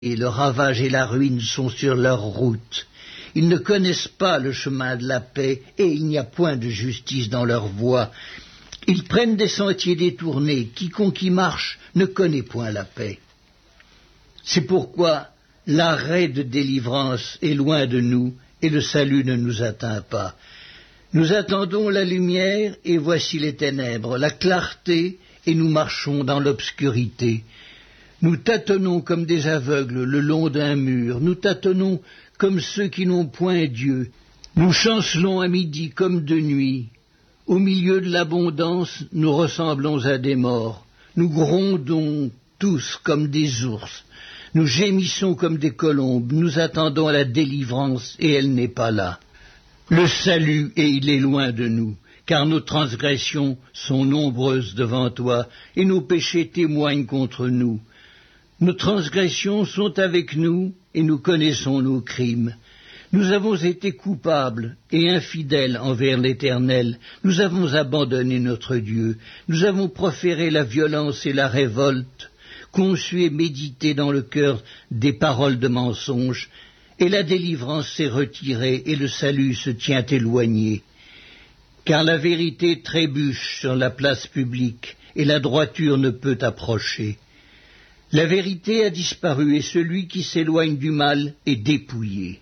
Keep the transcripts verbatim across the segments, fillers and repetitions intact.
et le ravage et la ruine sont sur leur route. Ils ne connaissent pas le chemin de la paix, et il n'y a point de justice dans leur voie. Ils prennent des sentiers détournés, quiconque y marche ne connaît point la paix. C'est pourquoi l'arrêt de délivrance est loin de nous, et le salut ne nous atteint pas. Nous attendons la lumière, et voici les ténèbres, la clarté, et nous marchons dans l'obscurité. Nous tâtonnons comme des aveugles le long d'un mur, nous tâtonnons comme ceux qui n'ont point Dieu. Nous chancelons à midi comme de nuit. Au milieu de l'abondance, nous ressemblons à des morts. Nous grondons tous comme des ours. Nous gémissons comme des colombes. Nous attendons la délivrance, et elle n'est pas là. Le salut, et il est loin de nous, car nos transgressions sont nombreuses devant toi, et nos péchés témoignent contre nous. Nos transgressions sont avec nous, et nous connaissons nos crimes. Nous avons été coupables et infidèles envers l'Éternel. Nous avons abandonné notre Dieu. Nous avons proféré la violence et la révolte, conçu et médité dans le cœur des paroles de mensonge, et la délivrance s'est retirée et le salut se tient éloigné. Car la vérité trébuche sur la place publique, et la droiture ne peut approcher. La vérité a disparu, et celui qui s'éloigne du mal est dépouillé.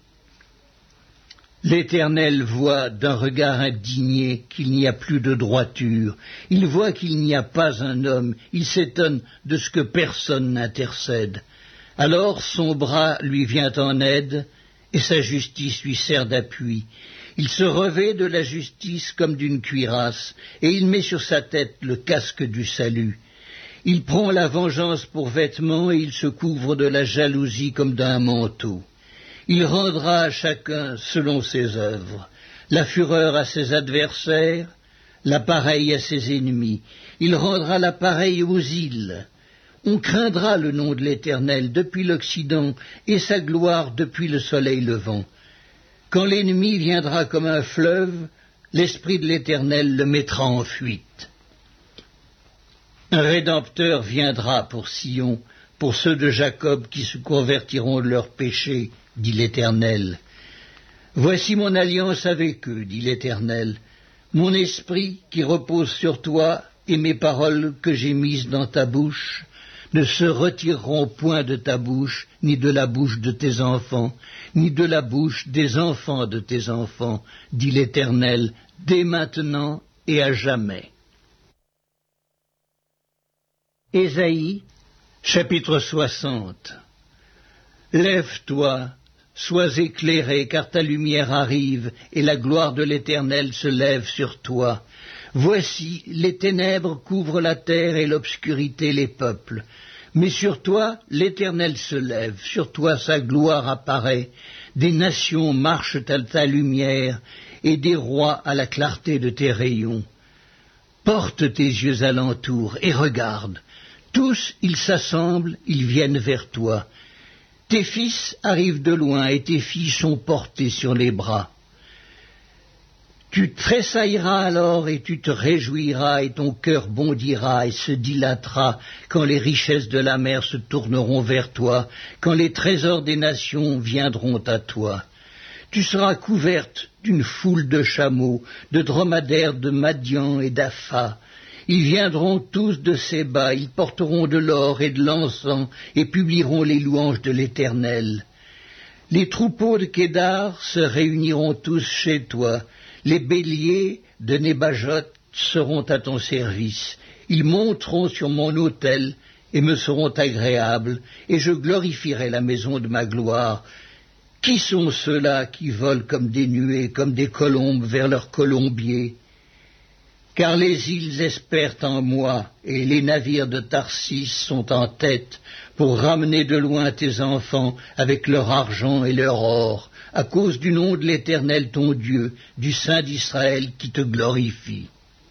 L'Éternel voit d'un regard indigné qu'il n'y a plus de droiture. Il voit qu'il n'y a pas un homme. Il s'étonne de ce que personne n'intercède. Alors son bras lui vient en aide, et sa justice lui sert d'appui. Il se revêt de la justice comme d'une cuirasse, et il met sur sa tête le casque du salut. Il prend la vengeance pour vêtement, et il se couvre de la jalousie comme d'un manteau. Il rendra à chacun selon ses œuvres, la fureur à ses adversaires, la pareille à ses ennemis. Il rendra la pareille aux îles. On craindra le nom de l'Éternel depuis l'Occident, et sa gloire depuis le soleil levant. Quand l'ennemi viendra comme un fleuve, l'Esprit de l'Éternel le mettra en fuite. Un Rédempteur viendra pour Sion, pour ceux de Jacob qui se convertiront de leurs péchés, dit l'Éternel. Voici mon alliance avec eux, dit l'Éternel, mon esprit qui repose sur toi et mes paroles que j'ai mises dans ta bouche ne se retireront point de ta bouche, ni de la bouche de tes enfants, ni de la bouche des enfants de tes enfants, dit l'Éternel, dès maintenant et à jamais. Ésaïe, chapitre soixante. Lève-toi, sois éclairé, car ta lumière arrive, et la gloire de l'Éternel se lève sur toi. Voici, les ténèbres couvrent la terre et l'obscurité les peuples. Mais sur toi, l'Éternel se lève, sur toi sa gloire apparaît. Des nations marchent à ta lumière, et des rois à la clarté de tes rayons. Porte tes yeux alentour et regarde. Tous, ils s'assemblent, ils viennent vers toi. Tes fils arrivent de loin et tes filles sont portées sur les bras. Tu tressailleras alors et tu te réjouiras et ton cœur bondira et se dilatera quand les richesses de la mer se tourneront vers toi, quand les trésors des nations viendront à toi. Tu seras couverte d'une foule de chameaux, de dromadaires de Madian et d'Apha. Ils viendront tous de Séba, ils porteront de l'or et de l'encens et publieront les louanges de l'Éternel. Les troupeaux de Kédar se réuniront tous chez toi. Les béliers de Nébajot seront à ton service. Ils monteront sur mon autel et me seront agréables, et je glorifierai la maison de ma gloire. Qui sont ceux-là qui volent comme des nuées, comme des colombes vers leur colombier? Car les îles espèrent en moi, et les navires de Tarsis sont en tête pour ramener de loin tes enfants avec leur argent et leur or, à cause du nom de l'Éternel ton Dieu, du Saint d'Israël qui te glorifie.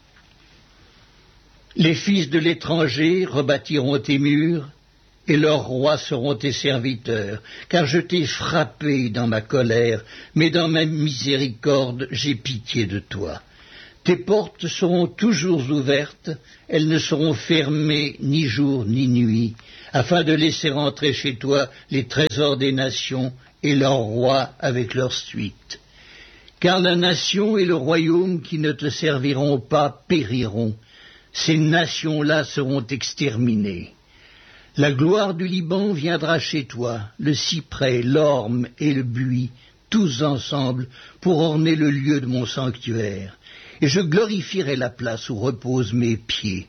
Les fils de l'étranger rebâtiront tes murs, et leurs rois seront tes serviteurs, car je t'ai frappé dans ma colère, mais dans ma miséricorde j'ai pitié de toi. Tes portes seront toujours ouvertes, elles ne seront fermées ni jour ni nuit, afin de laisser entrer chez toi les trésors des nations et leurs rois avec leur suite. Car la nation et le royaume qui ne te serviront pas périront, ces nations-là seront exterminées. La gloire du Liban viendra chez toi, le cyprès, l'orme et le buis, tous ensemble, pour orner le lieu de mon sanctuaire, et je glorifierai la place où reposent mes pieds.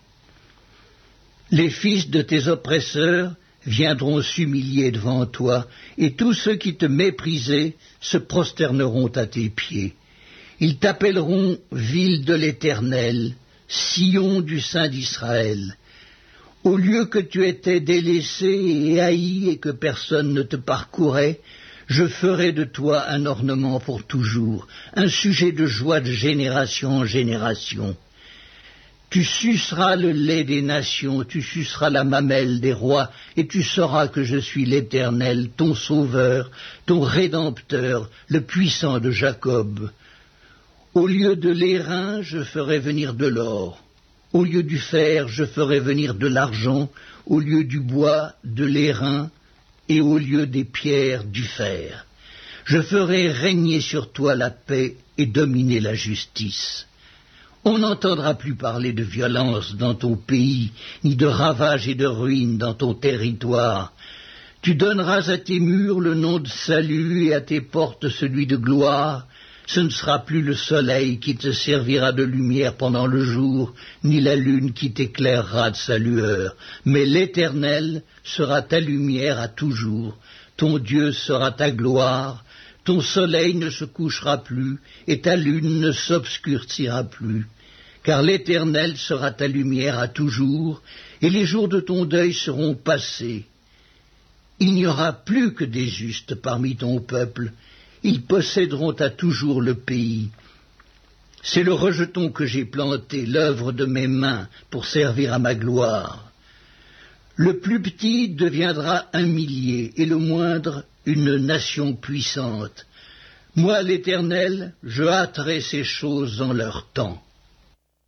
Les fils de tes oppresseurs viendront s'humilier devant toi, et tous ceux qui te méprisaient se prosterneront à tes pieds. Ils t'appelleront ville de l'Éternel, Sion du Saint d'Israël. Au lieu que tu étais délaissé et haï et que personne ne te parcourait, je ferai de toi un ornement pour toujours, un sujet de joie de génération en génération. Tu suceras le lait des nations, tu suceras la mamelle des rois, et tu sauras que je suis l'Éternel, ton Sauveur, ton Rédempteur, le puissant de Jacob. Au lieu de l'airain, je ferai venir de l'or. Au lieu du fer, je ferai venir de l'argent, au lieu du bois, de l'airain, et au lieu des pierres, du fer. Je ferai régner sur toi la paix et dominer la justice. On n'entendra plus parler de violence dans ton pays, ni de ravages et de ruines dans ton territoire. Tu donneras à tes murs le nom de salut et à tes portes celui de gloire. Ce ne sera plus le soleil qui te servira de lumière pendant le jour, ni la lune qui t'éclairera de sa lueur, mais l'Éternel sera ta lumière à toujours, ton Dieu sera ta gloire, ton soleil ne se couchera plus, et ta lune ne s'obscurcira plus, car l'Éternel sera ta lumière à toujours, et les jours de ton deuil seront passés. Il n'y aura plus que des justes parmi ton peuple, ils posséderont à toujours le pays. C'est le rejeton que j'ai planté, l'œuvre de mes mains, pour servir à ma gloire. Le plus petit deviendra un millier, et le moindre une nation puissante. Moi, l'Éternel, je hâterai ces choses en leur temps.